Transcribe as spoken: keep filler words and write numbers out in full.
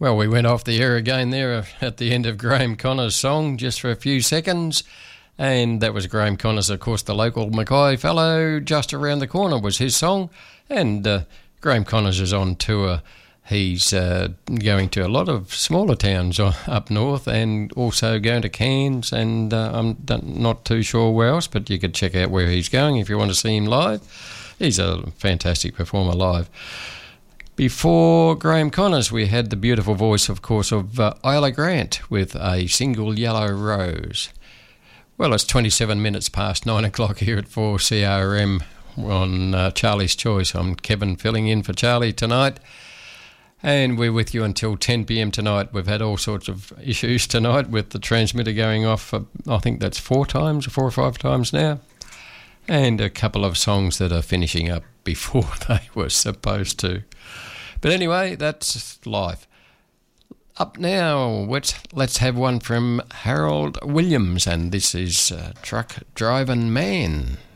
Well, we went off the air again there at the end of Graham Connor's song just for a few seconds. And that was Graham Connors, of course, the local Mackay fellow. Just Around the Corner was his song. And uh, Graham Connors is on tour. He's uh, going to a lot of smaller towns up north and also going to Cairns. And uh, I'm not too sure where else, but you could check out where he's going if you want to see him live. He's a fantastic performer live. Before Graham Connors, we had the beautiful voice, of course, of uh, Isla Grant with A Single Yellow Rose. Well, it's twenty-seven minutes past nine o'clock here at four C R M on uh, Charlie's Choice. I'm Kevin, filling in for Charlie tonight. And we're with you until ten p.m. tonight. We've had all sorts of issues tonight with the transmitter going off, uh, I think that's four times, four or five times now. And a couple of songs that are finishing up before they were supposed to. But anyway, that's life. Up now, let's, let's have one from Harold Williams, and this is uh, Truck Driving Man.